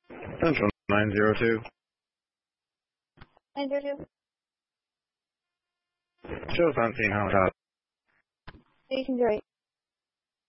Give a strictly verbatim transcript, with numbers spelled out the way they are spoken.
Central nine zero two. nine zero two. Show seventeen, how about? Station zero eight.